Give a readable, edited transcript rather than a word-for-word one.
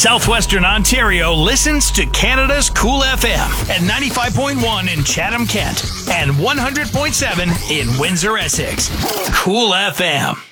Southwestern Ontario listens to Canada's Cool FM at 95.1 in Chatham-Kent and 100.7 in Windsor, Essex. Cool FM.